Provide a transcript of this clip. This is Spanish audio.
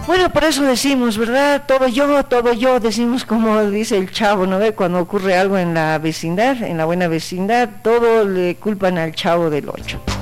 Bueno, por eso decimos, ¿verdad? Todo yo, decimos como dice el Chavo, ¿no ve? Cuando ocurre algo en la vecindad, en la buena vecindad, todo le culpan al Chavo del Ocho.